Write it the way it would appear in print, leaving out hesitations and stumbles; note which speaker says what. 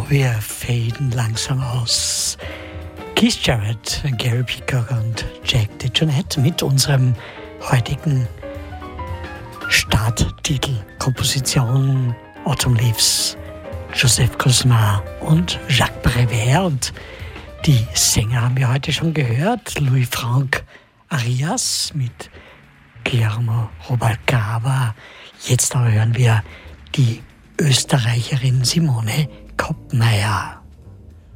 Speaker 1: Wir faden langsam aus. Keith Jarrett, Gary Peacock und Jack DeJohnette mit unserem heutigen Starttitel, Komposition Autumn Leaves, Joseph Cosma und Jacques Prévert. Und die Sänger haben wir heute schon gehört, Louis-Franck Arias mit Guillermo Rubalcaba. Jetzt aber hören wir die Österreicherin Simone Koppmeier.